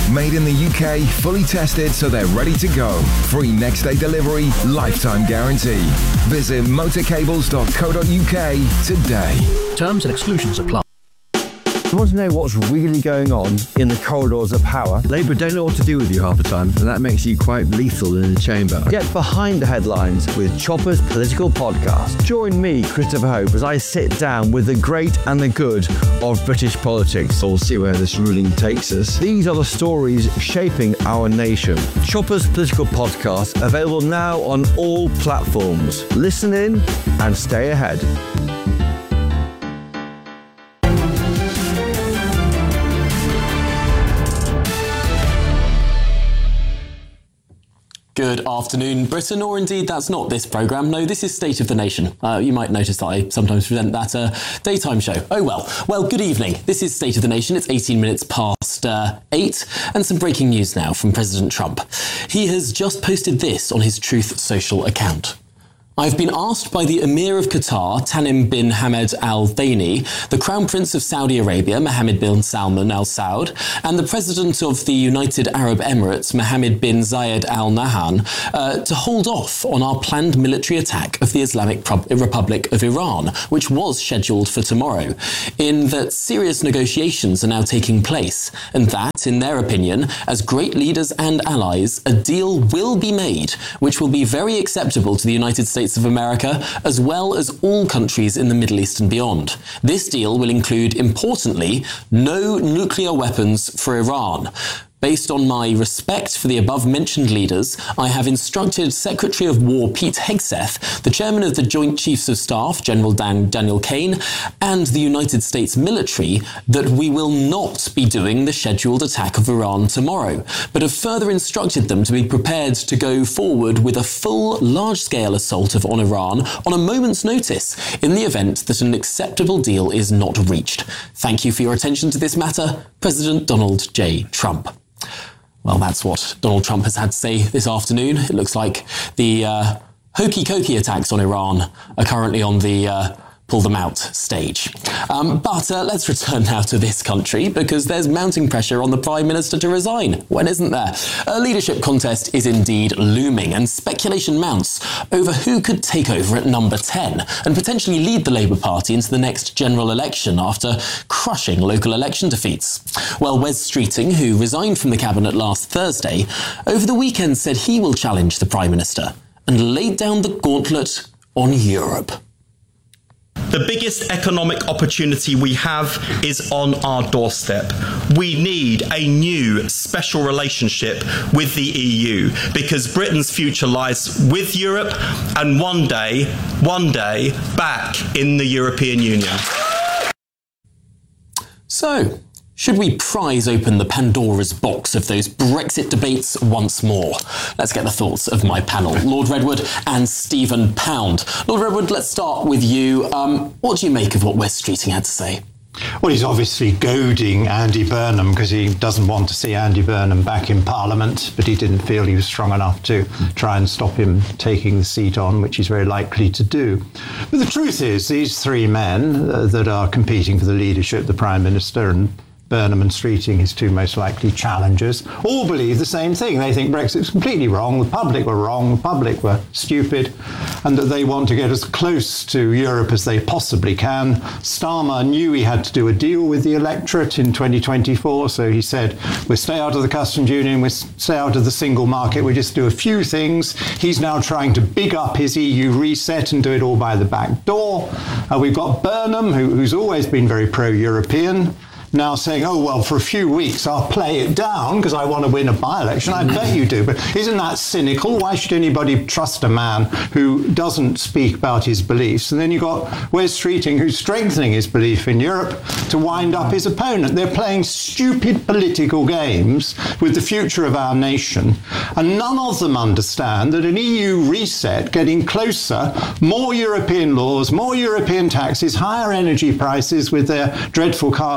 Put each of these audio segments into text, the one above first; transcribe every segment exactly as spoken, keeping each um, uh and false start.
Made in the U K, fully tested so they're ready to go. Free next day delivery, lifetime guarantee. Visit motorcables dot co dot uk today. Terms and exclusions apply. You want to know what's really going on in the corridors of power? Labour don't know what to do with you half the time, and that makes you quite lethal in the chamber. Get behind the headlines with Chopper's Political Podcast. Join me, Christopher Hope, as I sit down with the great and the good of British politics. We'll see where this ruling takes us. These are the stories shaping our nation. Chopper's Political Podcast, available now on all platforms. Listen in and stay ahead. Good afternoon, Britain, or indeed that's not this programme. No, this is State of the Nation. Uh, you might notice that I sometimes present that uh, daytime show. Oh well. Well, good evening. This is State of the Nation. It's eighteen minutes past uh, eight, and some breaking news now from President Trump. He has just posted this on his Truth Social account. I've been asked by the Emir of Qatar, Tamim bin Hamad Al Thani, the Crown Prince of Saudi Arabia, Mohammed bin Salman Al Saud, and the President of the United Arab Emirates, Mohammed bin Zayed Al Nahyan, uh, to hold off on our planned military attack of the Islamic Pro- Republic of Iran, which was scheduled for tomorrow, in that serious negotiations are now taking place, and that, in their opinion, as great leaders and allies, a deal will be made, which will be very acceptable to the United States of America, as well as all countries in the Middle East and beyond. This deal will include, importantly, no nuclear weapons for Iran. Based on my respect for the above-mentioned leaders, I have instructed Secretary of War Pete Hegseth, the Chairman of the Joint Chiefs of Staff, General Dan- Daniel Kaine, and the United States military that we will not be doing the scheduled attack of Iran tomorrow, but have further instructed them to be prepared to go forward with a full, large-scale assault of, on Iran on a moment's notice in the event that an acceptable deal is not reached. Thank you for your attention to this matter, President Donald J. Trump. Well, that's what Donald Trump has had to say this afternoon. It looks like the uh, hokey-cokey attacks on Iran are currently on the uh, pull them out stage. Um, but uh, let's return now to this country, because there's mounting pressure on the Prime Minister to resign. When isn't there? A leadership contest is indeed looming, and speculation mounts over who could take over at number ten and potentially lead the Labour Party into the next general election after crushing local election defeats. Well, Wes Streeting, who resigned from the cabinet last Thursday, over the weekend said he will challenge the Prime Minister and laid down the gauntlet on Europe. The biggest economic opportunity we have is on our doorstep. We need a new special relationship with the E U, because Britain's future lies with Europe and one day, one day, back in the European Union. So, should we prise open the Pandora's box of those Brexit debates once more? Let's get the thoughts of my panel, Lord Redwood and Stephen Pound. Lord Redwood, let's start with you. Um, what do you make of what Wes Streeting had to say? Well, he's obviously goading Andy Burnham because he doesn't want to see Andy Burnham back in Parliament, but he didn't feel he was strong enough to try and stop him taking the seat on, which he's very likely to do. But the truth is, these three men uh, that are competing for the leadership, the Prime Minister and Burnham and Streeting, his two most likely challengers, all believe the same thing. They think Brexit was completely wrong, the public were wrong, the public were stupid, and that they want to get as close to Europe as they possibly can. Starmer knew he had to do a deal with the electorate in twenty twenty-four, so he said, we'll stay out of the customs union, we'll stay out of the single market, we'll just do a few things. He's now trying to big up his E U reset and do it all by the back door. Uh, we've got Burnham, who, who's always been very pro-European, now saying, oh, well, for a few weeks, I'll play it down because I want to win a by-election. I bet you do. But isn't that cynical? Why should anybody trust a man who doesn't speak about his beliefs? And then you've got Wes Streeting, who's strengthening his belief in Europe to wind up his opponent. They're playing stupid political games with the future of our nation. And none of them understand that an E U reset, getting closer, more European laws, more European taxes, higher energy prices with their dreadful carbon tax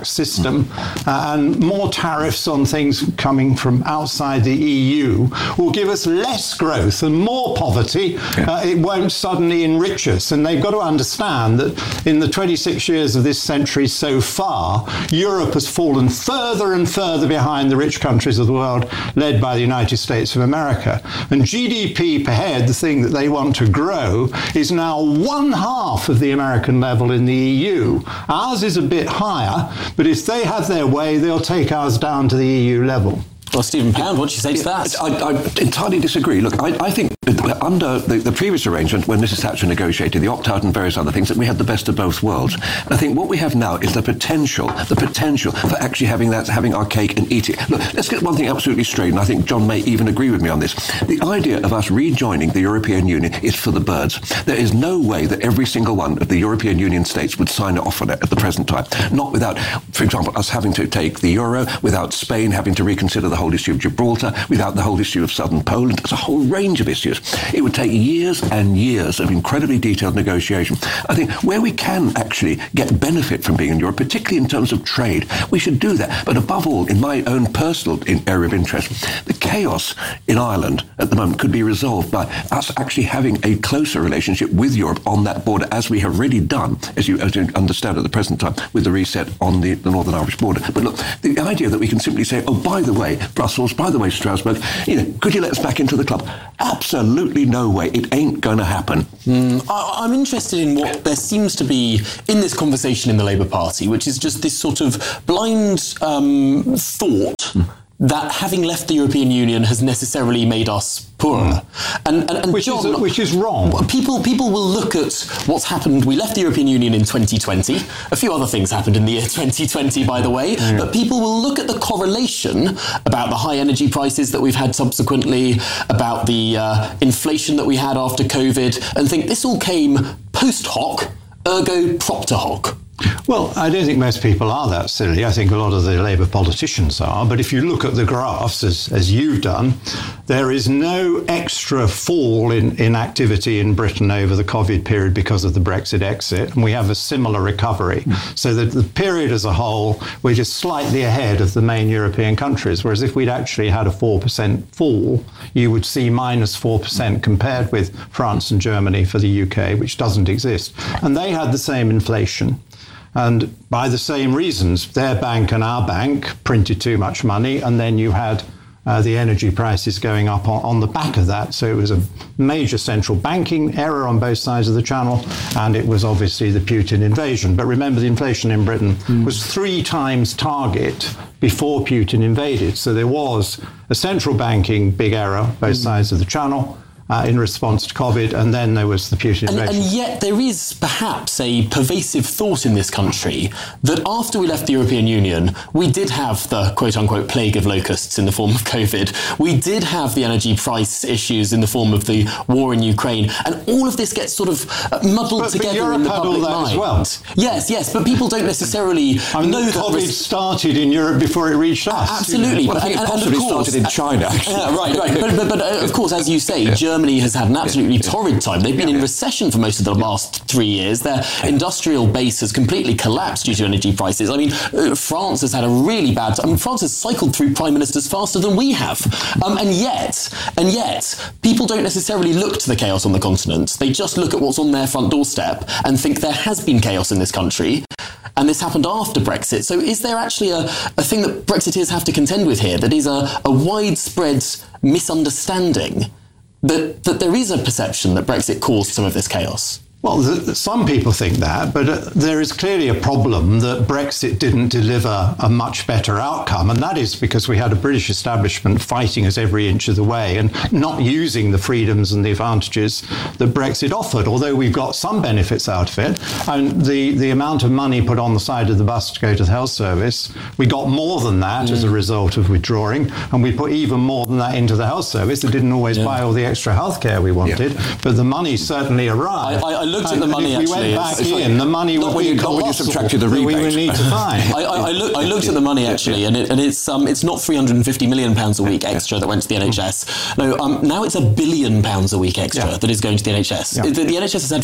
tax system, uh, and more tariffs on things coming from outside the E U will give us less growth and more poverty. Yeah. Uh, it won't suddenly enrich us. And they've got to understand that in the twenty-six years of this century so far, Europe has fallen further and further behind the rich countries of the world, led by the United States of America. And G D P per head, the thing that they want to grow, is now one half of the American level in the E U. Ours is a bit higher, but if they have their way, they'll take ours down to the E U level. Well, Stephen Pound, what do you say to that? I, I entirely disagree. Look, I, I think under the, the previous arrangement, when Missus Thatcher negotiated the opt-out and various other things, that we had the best of both worlds. And I think what we have now is the potential, the potential for actually having that, having our cake and eating it. Look, let's get one thing absolutely straight, and I think John may even agree with me on this. The idea of us rejoining the European Union is for the birds. There is no way that every single one of the European Union states would sign off on it at the present time. Not without, for example, us having to take the euro, without Spain having to reconsider the whole issue of Gibraltar, without the whole issue of southern Poland. There's a whole range of issues. It would take years and years of incredibly detailed negotiation. I think where we can actually get benefit from being in Europe, particularly in terms of trade, we should do that. But above all, in my own personal area of interest, the chaos in Ireland at the moment could be resolved by us actually having a closer relationship with Europe on that border, as we have already done, as you, as you understand at the present time, with the reset on the, the Northern Irish border. But look, the idea that we can simply say, oh, by the way, Brussels, by the way, Strasbourg, you know, could you let us back into the club? Absolutely no way. It ain't going to happen. Mm, I, I'm interested in what there seems to be in this conversation in the Labour Party, which is just this sort of blind um, thought mm. that having left the European Union has necessarily made us poorer. Mm. And, and, and which, John, is, which is wrong. People, people will look at what's happened. We left the European Union in twenty twenty. A few other things happened in the year twenty twenty, by the way. Mm. But people will look at the correlation about the high energy prices that we've had subsequently, about the uh, inflation that we had after COVID, and think this all came post hoc, ergo propter hoc. Well, I don't think most people are that silly. I think a lot of the Labour politicians are. But if you look at the graphs, as, as you've done, there is no extra fall in, in activity in Britain over the COVID period because of the Brexit exit. And we have a similar recovery. Mm. So that the period as a whole, we're just slightly ahead of the main European countries. Whereas if we'd actually had a four percent fall, you would see minus four percent compared with France and Germany for the U K, which doesn't exist. And they had the same inflation. And by the same reasons, their bank and our bank printed too much money, and then you had uh, the energy prices going up on, on the back of that. So it was a major central banking error on both sides of the channel, and it was obviously the Putin invasion. But remember, the inflation in Britain mm. was three times target before Putin invaded. So there was a central banking big error, both mm. sides of the channel. Uh, in response to COVID, and then there was the Putin invasion. And, and yet there is perhaps a pervasive thought in this country that after we left the European Union, we did have the quote-unquote plague of locusts in the form of COVID. We did have the energy price issues in the form of the war in Ukraine, and all of this gets sort of muddled but, together but Europe in the had public all that mind. As well. Yes, yes, but people don't necessarily I mean, know that COVID res- started in Europe before it reached us. Absolutely, well, but I think and, it and possibly of course, started in China. Actually. Uh, right, right. But, but, but uh, of course, as you say, yeah. Germany has had an absolutely yeah. torrid time. They've been yeah. in recession for most of the last three years. Their industrial base has completely collapsed due to energy prices. I mean, uh, France has had a really bad time. I mean, France has cycled through prime ministers faster than we have. Um, and yet, and yet, people don't necessarily look to the chaos on the continent. They just look at what's on their front doorstep and think there has been chaos in this country. And this happened after Brexit. So is there actually a, a thing that Brexiteers have to contend with here that is a, a widespread misunderstanding that, that there is a perception that Brexit caused some of this chaos? Well, the, some people think that, but uh, there is clearly a problem that Brexit didn't deliver a much better outcome, and that is because we had a British establishment fighting us every inch of the way and not using the freedoms and the advantages that Brexit offered, although we've got some benefits out of it. And the, the amount of money put on the side of the bus to go to the health service, we got more than that mm. as a result of withdrawing, and we put even more than that into the health service. It didn't always yeah. buy all the extra healthcare we wanted, yeah. but the money certainly arrived. I, I, I looked at the money, if we actually. went back in, the money would be not when you subtracted the rebate. We would need to find. I, I, I, look, I looked at the money, actually, and, it, and it's um, it's not three hundred fifty million pounds a week extra that went to the N H S. No, um, now it's a billion pounds a week extra yeah. that is going to the N H S. Yeah. The, the N H S has had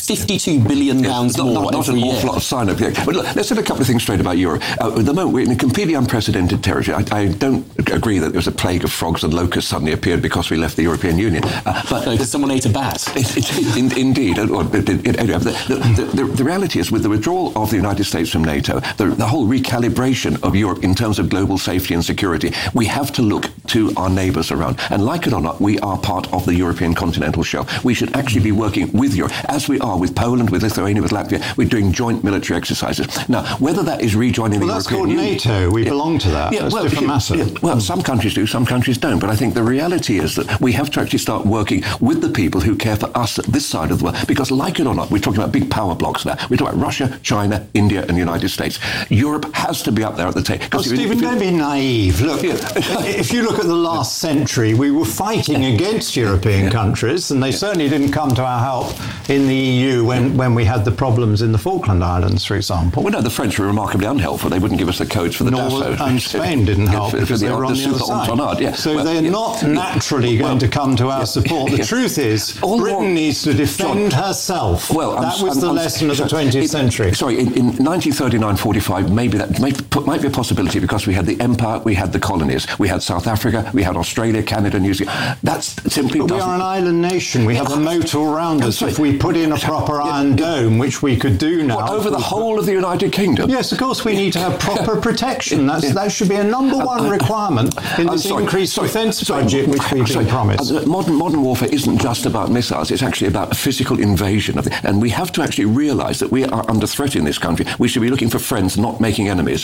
fifty-two billion pounds yes, more not, not, every not an year. awful lot of sign-up here. But look, let's set a couple of things straight about Europe. Uh, at the moment, we're in a completely unprecedented territory. I, I don't agree that there was a plague of frogs and locusts suddenly appeared because we left the European Union. Uh, but no, because someone ate a bat. It, it, in, indeed. Well, it, it, it, the, the, the, the reality is, with the withdrawal of the United States from NATO, the, the whole recalibration of Europe in terms of global safety and security, we have to look to our neighbours around. And like it or not, we are part of the European continental shelf. We should actually be working with Europe, as we are with Poland, with Lithuania, with Latvia. We're doing joint military exercises. Now, whether that is rejoining well, the that's European Union... NATO. We yeah. belong to that. Yeah, that's well, different matter. Yeah, well, some countries do, some countries don't. But I think the reality is that we have to actually start working with the people who care for us at this side of the world. Because like it or not, we're talking about big power blocks now. We're talking about Russia, China, India, and the United States. Europe has to be up there at the table. Well, Stephen, don't be naive. Look, yeah. if you look at the last century, we were fighting against European yeah. countries, and they yeah. certainly didn't come to our help in the E U when, when we had the problems in the Falkland Islands, for example. Well, no, the French were remarkably unhelpful. They wouldn't give us the codes for the Dassault. And Spain didn't help yeah, because the, they were on the, the other side. Entonade, yeah. So well, they're yeah. not naturally well, going to come to our support. The yeah. truth is, All Britain more, needs to defend John, herself. Well, that I'm, was I'm, the I'm, lesson I'm, of the twentieth it, century. Sorry, in, in nineteen thirty-nine forty-five, maybe that might, might be a possibility because we had the empire, we had the colonies, we had South Africa, we had Australia, Canada, New Zealand. That's simply But doesn't... we are an island nation. We have a moat all around us. If we put in a proper yeah. iron dome, which we could do now. What, over the whole of the United Kingdom? Yes, of course, we need to have proper protection. That's, yeah. That should be a number one uh, requirement in this sorry, increased sorry, defence sorry, budget which we've sorry, been promised. Uh, modern, modern warfare isn't just about missiles. It's actually about a physical invasion. Of the, and we have to actually realise that we are under threat in this country. We should be looking for friends, not making enemies.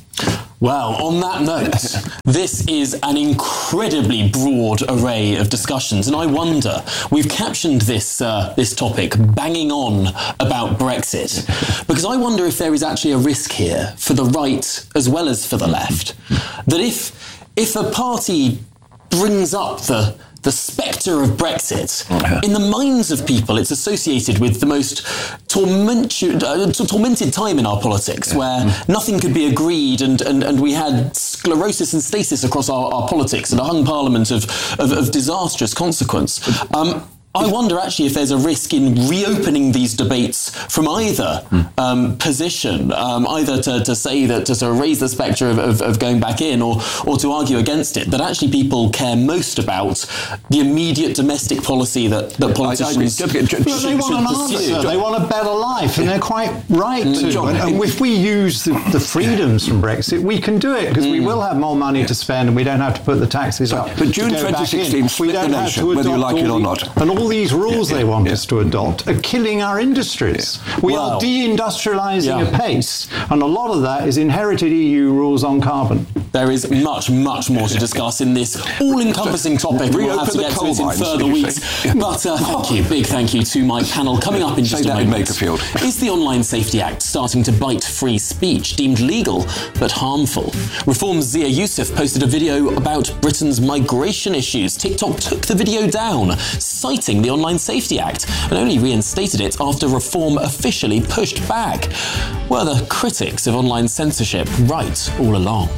Well, on that note, this is an incredibly broad array of discussions, and I wonder, we've captioned this uh, this topic, banging on about Brexit, because I wonder if there is actually a risk here for the right as well as for the left, that if if a party brings up the the spectre of Brexit, in the minds of people, it's associated with the most tormented, uh, tormented time in our politics, yeah. where mm. nothing could be agreed, and, and, and we had sclerosis and stasis across our, our politics, and a hung parliament of, of, of disastrous consequence. Um, I wonder actually if there's a risk in reopening these debates from either mm. um, position, um, either to, to say that, to sort of raise the spectre of, of, of going back in, or, or to argue against it, that actually people care most about the immediate domestic policy that, that politicians I, I, should, well, they want an answer. They want a better life, and they're quite right mm. to. John, and, and if we use the, the freedoms from Brexit, we can do it, because mm. we will have more money yeah. to spend, and we don't have to put the taxes so, up. But June twenty sixteen split the nation, whether you like it or not. And all these rules yeah, they want yeah. us to adopt are killing our industries. Yeah. We well, are deindustrialising yeah. apace, and a lot of that is inherited E U rules on carbon. There is much, much more to discuss in this all-encompassing topic. We'll have to get to it in further weeks. Yeah. But uh, thank you, big thank you to my panel. Coming up in just a moment, is the Online Safety Act starting to bite free speech, deemed legal but harmful? Reform's Zia Youssef posted a video about Britain's migration issues. TikTok took the video down, citing the Online Safety Act, and only reinstated it after Reform officially pushed back. Were the critics of online censorship right all along?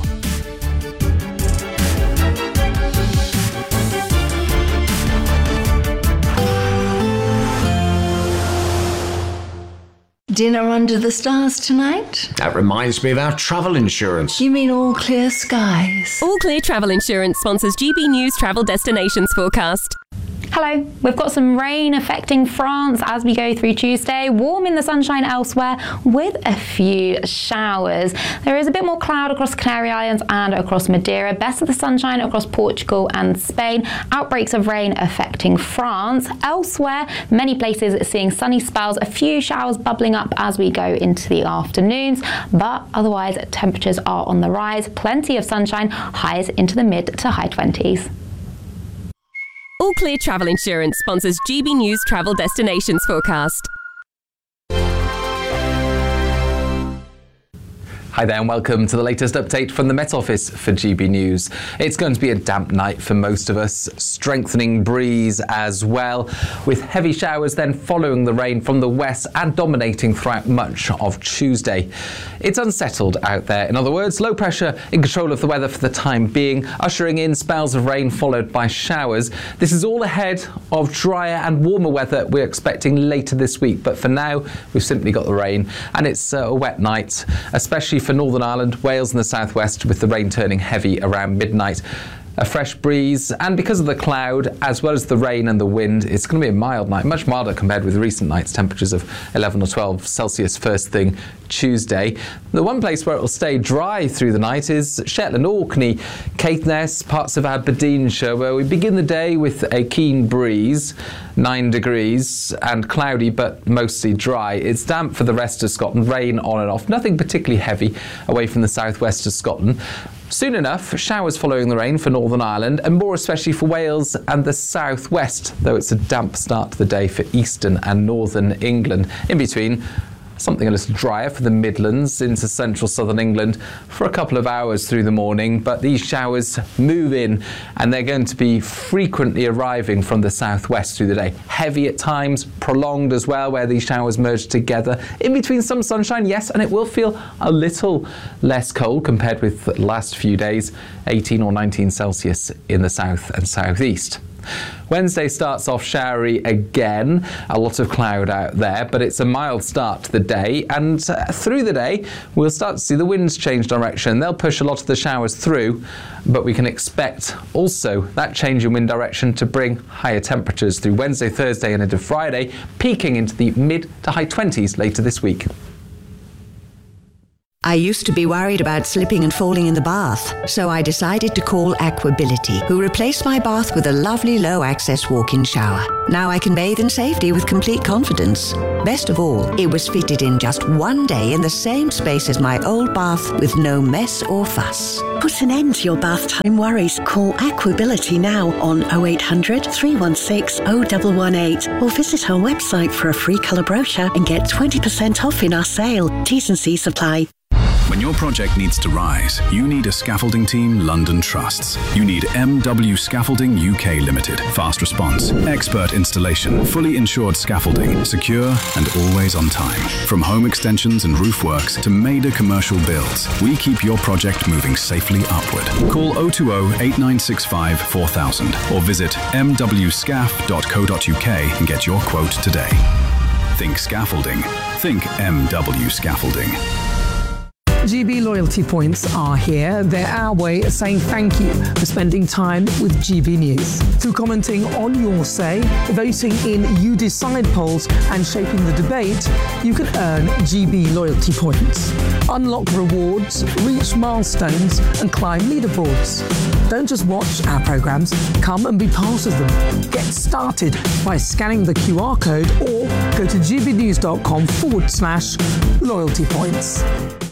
Dinner under the stars tonight? That reminds me of our travel insurance. You mean All Clear Skies? All Clear Travel Insurance sponsors G B News Travel Destinations Forecast. Hello, we've got some rain affecting France as we go through Tuesday, warm in the sunshine elsewhere with a few showers. There is a bit more cloud across Canary Islands and across Madeira, best of the sunshine across Portugal and Spain. Outbreaks of rain affecting France. Elsewhere, many places seeing sunny spells, a few showers bubbling up as we go into the afternoons, but otherwise temperatures are on the rise, plenty of sunshine, highs into the mid to high twenties. All Clear Travel Insurance sponsors G B News Travel Destinations Forecast. Hi there and welcome to the latest update from the Met Office for G B News. It's going to be a damp night for most of us, strengthening breeze as well, with heavy showers then following the rain from the west and dominating throughout much of Tuesday. It's unsettled out there. In other words, low pressure in control of the weather for the time being, ushering in spells of rain followed by showers. This is all ahead of drier and warmer weather we're expecting later this week, but for now we've simply got the rain and it's a wet night, especially for Northern Ireland, Wales and the southwest, with the rain turning heavy around midnight. A fresh breeze, and because of the cloud, as well as the rain and the wind, it's going to be a mild night, much milder compared with recent nights, temperatures of eleven or twelve Celsius first thing Tuesday. The one place where it will stay dry through the night is Shetland, Orkney, Caithness, parts of Aberdeenshire, where we begin the day with a keen breeze, nine degrees, and cloudy but mostly dry. It's damp for the rest of Scotland, rain on and off, nothing particularly heavy away from the southwest of Scotland. Soon enough, showers following the rain for Northern Ireland and more especially for Wales and the southwest, though it's a damp start to the day for eastern and northern England. In between, something a little drier for the Midlands into central southern England for a couple of hours through the morning, but these showers move in and they're going to be frequently arriving from the southwest through the day. Heavy at times, prolonged as well, where these showers merge together. In between some sunshine, yes, and it will feel a little less cold compared with the last few days, eighteen or nineteen Celsius in the south and southeast. Wednesday starts off showery again, a lot of cloud out there, but it's a mild start to the day, and uh, through the day we'll start to see the winds change direction. They'll push a lot of the showers through, but we can expect also that change in wind direction to bring higher temperatures through Wednesday, Thursday and into Friday, peaking into the mid to high twenties later this week. I used to be worried about slipping and falling in the bath, so I decided to call Aquability, who replaced my bath with a lovely low-access walk-in shower. Now I can bathe in safety with complete confidence. Best of all, it was fitted in just one day in the same space as my old bath with no mess or fuss. Put an end to your bath time worries. Call Aquability now on oh eight hundred, three one six, oh one one eight or visit our website for a free colour brochure and get twenty percent off in our sale. T's and C's apply. When your project needs to rise, you need a scaffolding team London trusts. You need M W Scaffolding U K Limited. Fast response, expert installation, fully insured scaffolding, secure and always on time. From home extensions and roof works to major commercial builds, we keep your project moving safely upward. Call oh two oh, eight nine six five, four thousand or visit m w scaff dot co dot u k and get your quote today. Think scaffolding. Think M W Scaffolding. G B loyalty points are here. They're our way of saying thank you for spending time with G B News. Through commenting on your say, voting in You Decide polls and shaping the debate, you can earn G B loyalty points. Unlock rewards, reach milestones and climb leaderboards. Don't just watch our programmes, come and be part of them. Get started by scanning the Q R code or go to gbnews.com forward slash loyalty points.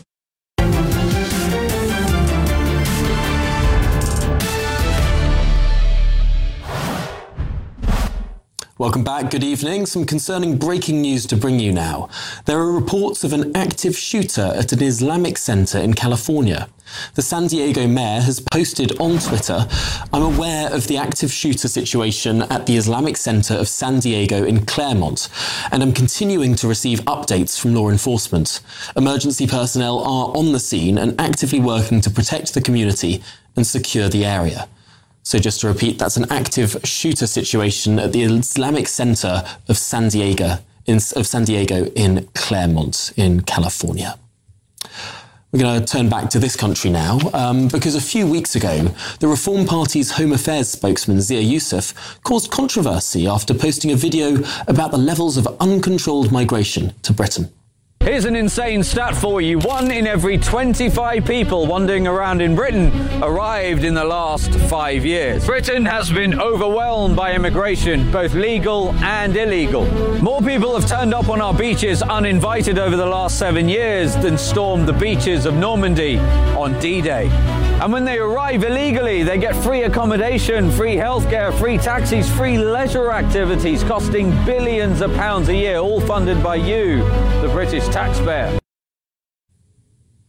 Welcome back, good evening. Some concerning breaking news to bring you now. There are reports of an active shooter at an Islamic center in California. The San Diego mayor has posted on Twitter, "I'm aware of the active shooter situation at the Islamic Center of San Diego in Claremont, and I'm continuing to receive updates from law enforcement. Emergency personnel are on the scene and actively working to protect the community and secure the area." So just to repeat, that's an active shooter situation at the Islamic Center of San Diego in, of San Diego in Claremont in California. We're going to turn back to this country now, um, because a few weeks ago, the Reform Party's Home Affairs spokesman Zia Youssef caused controversy after posting a video about the levels of uncontrolled migration to Britain. Here's an insane stat for you. One in every twenty-five people wandering around in Britain arrived in the last five years. Britain has been overwhelmed by immigration, both legal and illegal. More people have turned up on our beaches uninvited over the last seven years than stormed the beaches of Normandy on D-Day. And when they arrive illegally, they get free accommodation, free healthcare, free taxis, free leisure activities costing billions of pounds a year, all funded by you, the British taxpayer.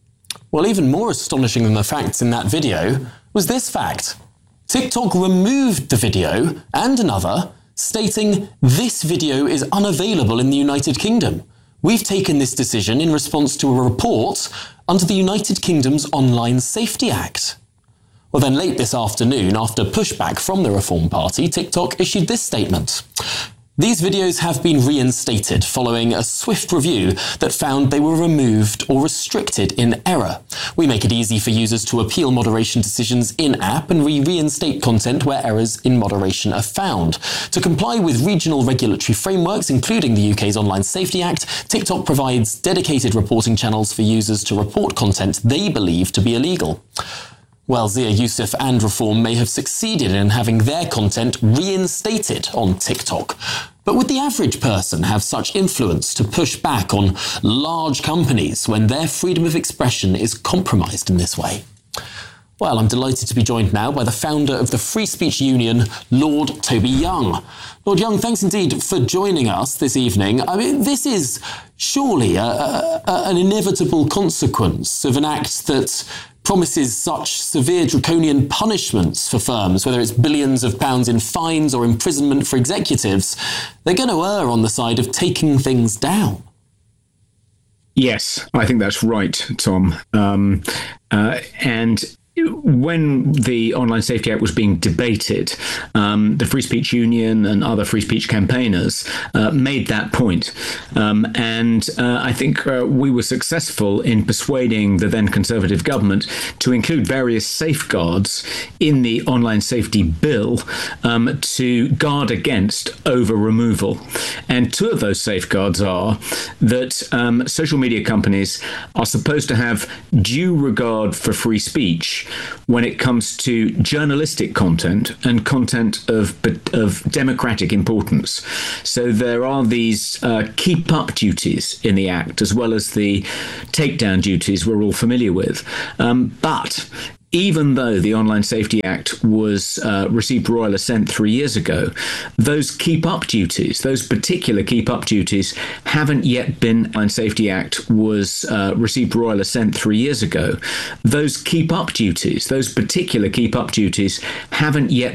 Well, even more astonishing than the facts in that video was this fact. TikTok removed the video and another, stating this video is unavailable in the United Kingdom. We've taken this decision in response to a report under the United Kingdom's Online Safety Act. Well, then late this afternoon, after pushback from the Reform Party, TikTok issued this statement. These videos have been reinstated following a swift review that found they were removed or restricted in error. We make it easy for users to appeal moderation decisions in-app, and we reinstate content where errors in moderation are found. To comply with regional regulatory frameworks, including the U K's Online Safety Act, TikTok provides dedicated reporting channels for users to report content they believe to be illegal. Well, Zia Yusuf and Reform may have succeeded in having their content reinstated on TikTok. But would the average person have such influence to push back on large companies when their freedom of expression is compromised in this way? Well, I'm delighted to be joined now by the founder of the Free Speech Union, Lord Toby Young. Lord Young, thanks indeed for joining us this evening. I mean, this is surely a, a, a, an inevitable consequence of an act that promises such severe draconian punishments for firms, whether it's billions of pounds in fines or imprisonment for executives. They're going to err on the side of taking things down. Yes, I think that's right, Tom. Um, uh, and when the Online Safety Act was being debated, um, the Free Speech Union and other free speech campaigners uh, made that point. Um, and uh, I think uh, we were successful in persuading the then Conservative government to include various safeguards in the Online Safety Bill um, to guard against over-removal. And two of those safeguards are that um, social media companies are supposed to have due regard for free speech when it comes to journalistic content and content of of democratic importance. So there are these uh, keep-up duties in the Act, as well as the takedown duties we're all familiar with. Um, but even though the Online Safety Act was uh, received royal assent three years ago, those keep-up duties, those particular keep-up duties, haven't yet been. Online Safety Act was uh, received royal assent three years ago. Those keep-up duties, those particular keep-up duties, haven't yet